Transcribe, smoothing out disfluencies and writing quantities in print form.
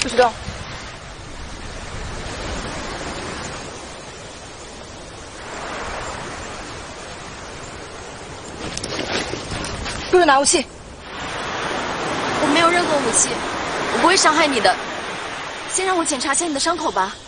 不许动！不许拿武器！ 我没有任何武器，我不会伤害你的。先让我检查一下你的伤口吧。